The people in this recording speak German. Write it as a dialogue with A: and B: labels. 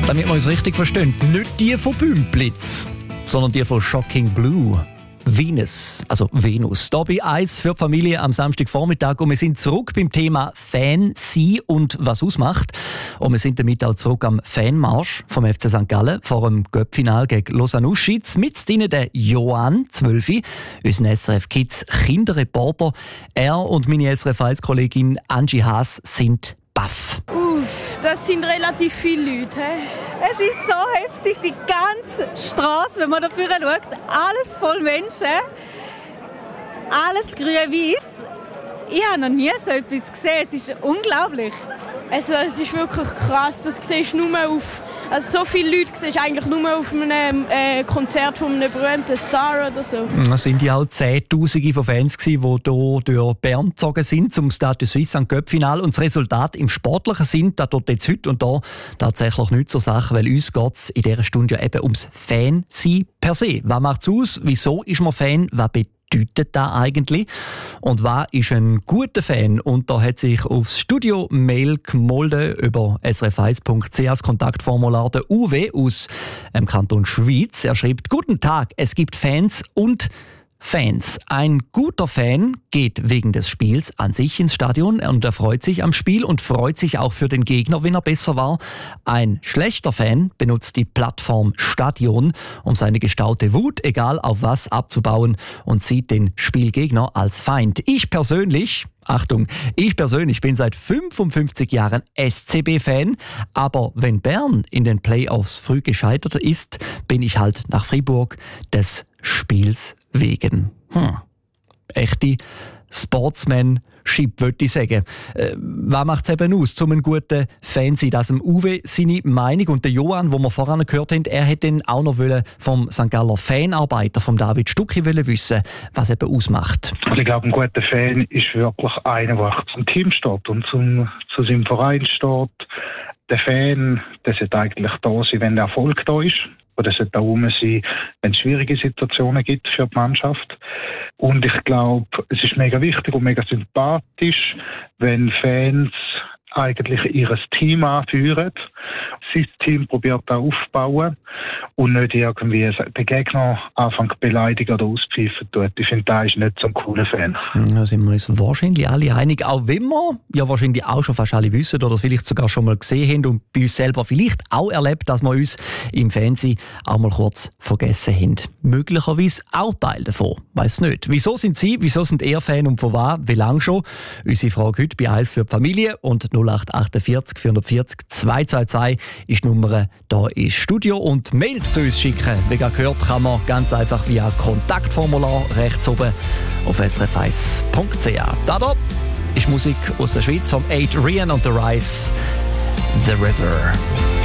A: Damit wir uns richtig verstehen, nicht die von Bümplitz, sondern die von Shocking Blue. Venus, also Venus. Hier bei «Eis für die Familie» am Samstagvormittag. Und wir sind zurück beim Thema Fan sein und was ausmacht. Und wir sind damit auch zurück am Fanmarsch vom FC St. Gallen vor dem Cup-Final gegen Lausanne Uschitz. Mit denen der Johann, 12, unser SRF Kids Kinderreporter. Er und meine SRF 1-Kollegin Angie Haas sind baff.
B: Das sind relativ viele Leute.
C: Es ist so heftig, die ganze Straße, wenn man da vorne schaut, alles voll Menschen, alles grün-weiß. Ich habe noch nie so etwas gesehen, es ist unglaublich.
B: Also, es ist wirklich krass, das siehst du nur auf... Also so viele Leute siehst du eigentlich nur auf einem Konzert von einem berühmten Star oder so.
A: Es sind ja auch Zehntausende von Fans, die hier durch Bern gezogen sind zum Stade de Suisse am Cup-Final. Und das Resultat im Sportlichen sind, das tut jetzt heute und da tatsächlich nicht zur Sache, weil uns geht es in dieser Stunde ja eben ums Fan-Sein per se. Was macht es aus? Wieso ist man Fan? Was bedeutet das eigentlich? Und was ist ein guter Fan? Und da hat sich aufs Studio-Mail gemolden über srf1.ch das Kontaktformular der Uwe aus dem Kanton Schwyz. Er schreibt: Guten Tag, es gibt Fans und Fans. Ein guter Fan geht wegen des Spiels an sich ins Stadion und er freut sich am Spiel und freut sich auch für den Gegner, wenn er besser war. Ein schlechter Fan benutzt die Plattform Stadion, um seine gestaute Wut, egal auf was, abzubauen und sieht den Spielgegner als Feind. Ich persönlich bin seit 55 Jahren SCB-Fan, aber wenn Bern in den Playoffs früh gescheitert ist, bin ich halt nach Fribourg des Spiels wegen. Echte Sportsmanship, würde ich sagen. Was macht es eben aus, um einen guten Fan zu sein? Das Uwe seine Meinung und der Johann, den wir vorhin gehört haben, er hätte dann auch noch vom St. Galler Fanarbeiter, vom David Stucki, wissen, was eben ausmacht.
D: Also ich glaube, ein guter Fan ist wirklich einer, der zum Team steht und zu seinem Verein steht. Der Fan, der sollte eigentlich da sein, wenn der Erfolg da ist. Oder es sollte auch rum sein, wenn es schwierige Situationen gibt für die Mannschaft. Und ich glaube, es ist mega wichtig und mega sympathisch, wenn Fans eigentlich ihr Team anführen, sein Team probiert auch aufzubauen und nicht irgendwie den Gegner anfangen zu beleidigen oder auspfeifen tut. Ich finde, da ist nicht so ein cooler Fan.
A: Da sind wir uns wahrscheinlich alle einig, auch wenn wir ja wahrscheinlich auch schon fast alle wissen oder das vielleicht sogar schon mal gesehen haben und bei uns selber vielleicht auch erlebt, dass wir uns im Fernsehen auch mal kurz vergessen haben. Möglicherweise auch Teil davon, weiss nicht. Wieso sind ihr Fan und von was, wie lange schon? Unsere Frage heute bei «Eis für die Familie» und 0848 440 222 ist die Nummer hier ins Studio. Und Mails zu uns schicken, wie gehört, kann man ganz einfach via Kontaktformular rechts oben auf srf1.ch. Da ist Musik aus der Schweiz von Adrian und The Rise, «The River».